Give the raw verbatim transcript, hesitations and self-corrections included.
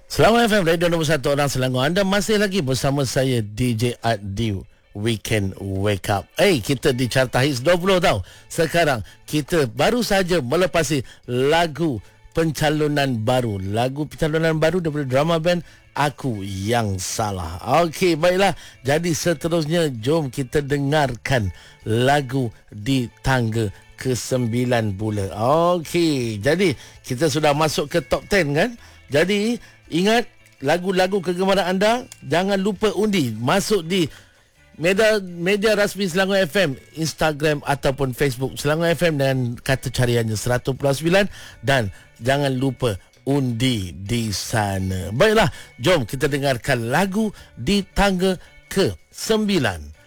Selangor F M, radio nombor satu orang Selangor. Anda masih lagi bersama saya D J Art di Weekend Wake Up. Eh, hey, kita di Carta Hits dua puluh tau. Sekarang kita baru saja melepasi lagu pencalonan baru. Lagu pencalonan baru daripada drama band Aku Yang Salah. Okey, baiklah. Jadi seterusnya jom kita dengarkan lagu Di Tangga Kesembilan pula. Okey, jadi kita sudah masuk ke top sepuluh kan? Jadi ingat, lagu-lagu kegemaran anda jangan lupa undi. Masuk di media media rasmi Selangor F M, Instagram ataupun Facebook Selangor F M dengan kata cariannya seratus sembilan, dan jangan lupa undi di sana. Baiklah, jom kita dengarkan lagu Di Tangga Kesembilan.